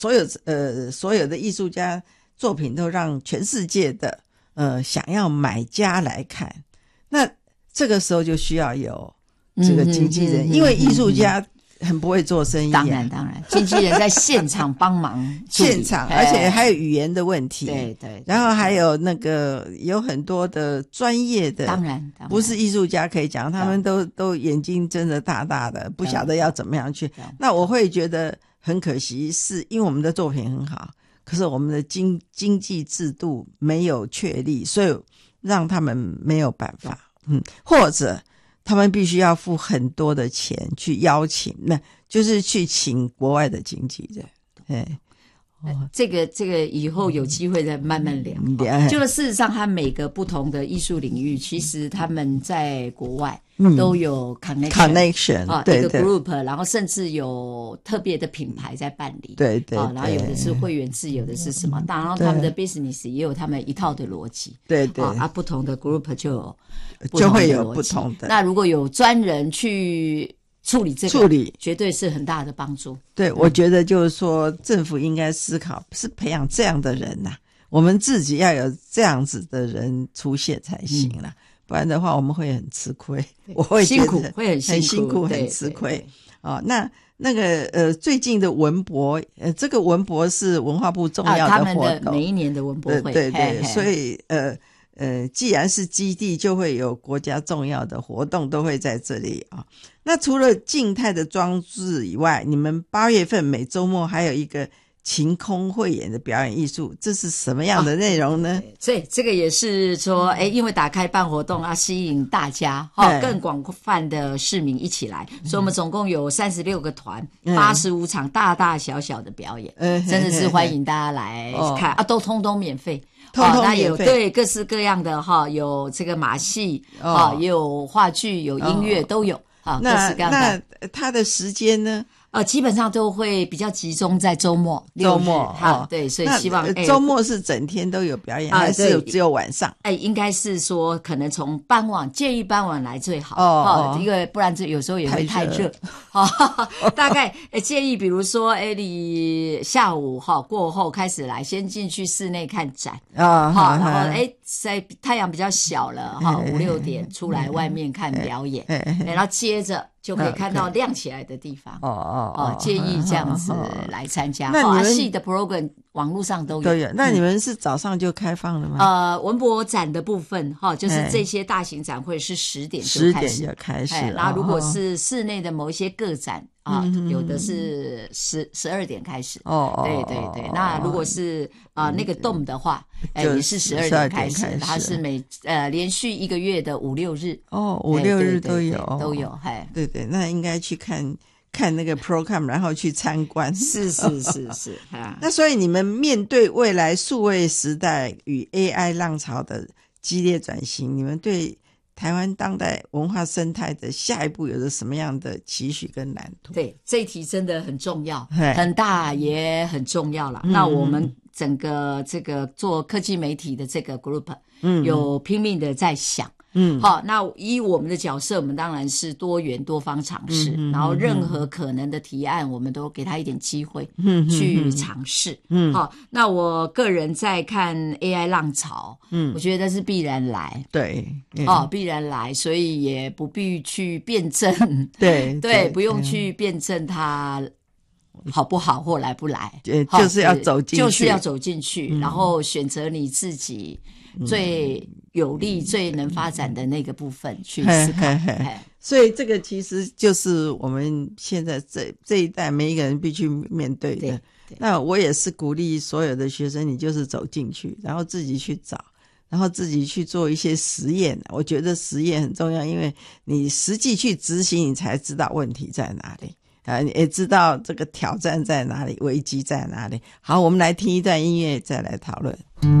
所有的艺术家作品都让全世界的想要买家来看，那这个时候就需要有这个经纪人，因为艺术家很不会做生意当然，经纪人在现场帮忙现场，而且还有语言的问题， 对， 然后还有有很多的专业的， 当然不是艺术家可以讲，他们都眼睛睁得大大的，不晓得要怎么样去。那我会觉得很可惜，是因为我们的作品很好，可是我们的经济制度没有确立，所以让他们没有办法，或者他们必须要付很多的钱去邀请，那就是去请国外的经纪人。 这个以后有机会再慢慢聊。就事实上，他每个不同的艺术领域，其实他们在国外都有 connection 对， 一个 group， 然后甚至有特别的品牌在办理， 对， 然后有的是会员制，有的是什么，当然他们的 business 也有他们一套的逻辑， 对， 不同的 group 就会有不同的。 那如果有专人去处理这个，绝对是很大的帮助。 对，我觉得就是说，政府应该思考，是培养这样的人呐，我们自己要有这样子的人出现才行啦，不然的话我们会很吃亏，我会觉得辛苦，会很辛苦， 很吃亏。那个最近的文博，这个文博是文化部重要的活动， 他们的每一年的文博会， 对，所以既然是基地，就会有国家重要的活动都会在这里啊。那除了静态的装置以外，你们8月份每周末还有一个晴空汇演的表演艺术，这是什么样的内容呢？ 所以这个也是说，因为打开办活动啊，吸引大家更广泛的市民一起来，所以我们总共有36个团，85场大大小小的表演，真的是欢迎大家来看都通通免费。那有对各式各样的有这个马戏也有话剧，有音乐都有各式各样的。 那它的时间呢？ 基本上都会比较集中在周末对，所以希望周末是整天都有表演，还是只有晚上？ 应该是说可能从傍晚，建议傍晚来最好因为不然有时候也会太热大概建议比如说你下午过后开始来，先进去室内看展然后在太阳比较小了5、6点出来外面看表演然后接着就可以看到亮起来的地方建议这样子来参加。那戏的 program 网络上都有。 那你们是早上就开放了吗？ 文博展的部分就是这些大型展会是10点就开始然后如果是室内的某一些个展有的是12点开始对。那如果是那个 Dome 的话也是12点开始，它是连续1个月的5、6日 5、6日都有对，那应该去看那个 program， 然后去参观。 是那所以你们面对未来数位时代与 AI 浪潮的激烈转型，你们对台湾当代文化生态的下一步有着什么样的期许跟蓝图？ 对，这一题真的很重要，很大也很重要啦。那我们整个这个做科技媒体的这个 group，有拼命的在想。那以我们的角色，我们当然是多元多方尝试，然后任何可能的提案，我们都给他一点机会去尝试。那我个人在看 AI 浪潮，我觉得是必然来， 对， 必然来，所以也不必去辩证， 对， 不用去辩证它好不好或来不来， 就是要走进去，然后选择你自己最有利、最能发展的那个部分去思考。 所以这个其实就是我们现在这一代每一个人必须面对的。那我也是鼓励所有的学生，你就是走进去，然后自己去找，然后自己去做一些实验。我觉得实验很重要，因为你实际去执行，你才知道问题在哪里你也知道这个挑战在哪里，危机在哪里。好，我们来听一段音乐再来讨论。